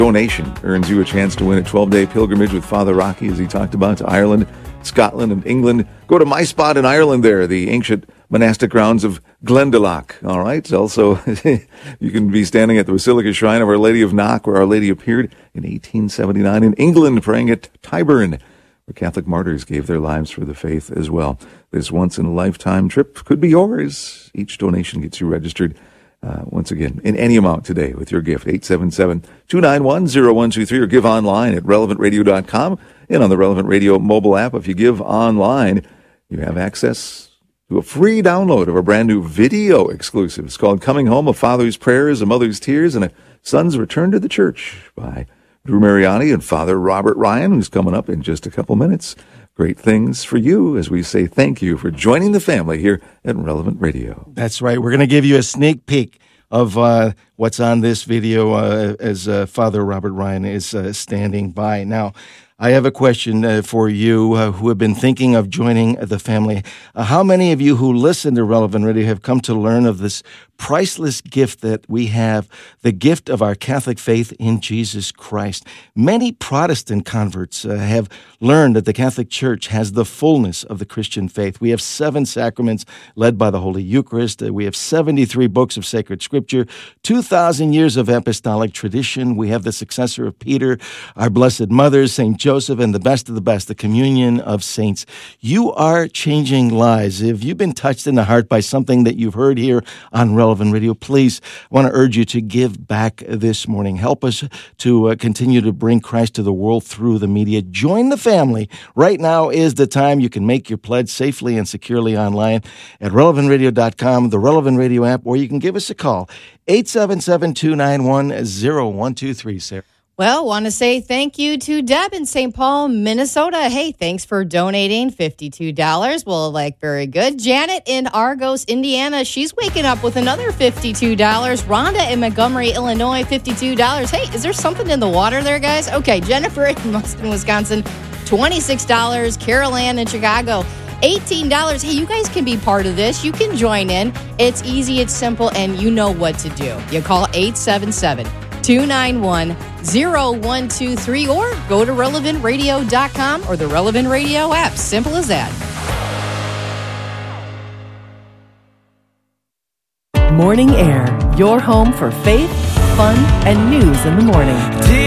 donation earns you a chance to win a 12-day pilgrimage with Father Rocky, as he talked about, to Ireland, Scotland, and England. Go to my spot in Ireland there, the ancient monastic grounds of Glendalough. All right. Also, you can be standing at the Basilica Shrine of Our Lady of Knock, where Our Lady appeared in 1879 in England, praying at Tyburn, where Catholic martyrs gave their lives for the faith as well. This once-in-a-lifetime trip could be yours. Each donation gets you registered, once again, in any amount today with your gift, 877-291-0123, or give online at relevantradio.com and on the Relevant Radio mobile app. If you give online, you have access to a free download of a brand new video exclusive. It's called Coming Home, A Father's Prayers, A Mother's Tears, and a Son's Return to the Church by Drew Mariani and Father Robert Ryan, who's coming up in just a couple minutes. Great things for you as we say thank you for joining the family here at Relevant Radio. That's right. We're going to give you a sneak peek of what's on this video as Father Robert Ryan is standing by. Now, I have a question for you who have been thinking of joining the family. How many of you who listen to Relevant Radio have come to learn of this priceless gift that we have, the gift of our Catholic faith in Jesus Christ? Many Protestant converts have learned that the Catholic Church has the fullness of the Christian faith. We have 7 sacraments led by the Holy Eucharist. We have 73 books of sacred scripture, 2,000 years of apostolic tradition. We have the successor of Peter, our Blessed Mother, St. Joseph, and the best of the best, the communion of saints. You are changing lives. If you've been touched in the heart by something that you've heard here on Relevant Radio, please, I want to urge you to give back this morning. Help us to continue to bring Christ to the world through the media. Join the family. Right now is the time. You can make your pledge safely and securely online at relevantradio.com, the Relevant Radio app, or you can give us a call, 877-291-0123, Sarah. Well, want to say thank you to Deb in St. Paul, Minnesota. Hey, thanks for donating $52. Well, very good. Janet in Argos, Indiana. She's waking up with another $52. Rhonda in Montgomery, Illinois, $52. Hey, is there something in the water there, guys? Okay, Jennifer in Mustin, Wisconsin, $26. Carol Ann in Chicago, $18. Hey, you guys can be part of this. You can join in. It's easy, it's simple, and you know what to do. You call 877-291-0123 or go to relevantradio.com or the Relevant Radio app. Simple as that. Morning Air, your home for faith, fun, and news in the morning.